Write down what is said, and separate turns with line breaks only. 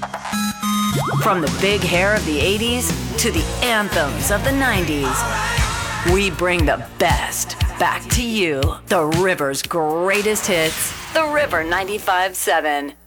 From the big hair of the 80s to the anthems of the 90s, we bring the best back to you. The River's greatest hits. The River 95.7.